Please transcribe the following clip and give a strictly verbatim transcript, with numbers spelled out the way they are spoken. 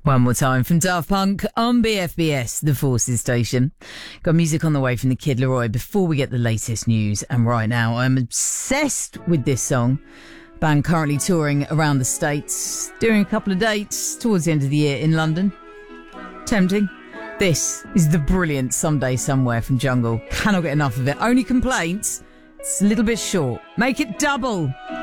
One more time from Daft Punk on B F B S, the Forces station. Got music on the way from the Kid Laroi before we get the latest news. And right now, I'm obsessed with this song. Band currently touring around the States, doing a couple of dates towards the end of the year in London. Tempting. This is the brilliant Someday Somewhere from Jungle. Cannot get enough of it. Only complaints, it's a little bit short. Make it double.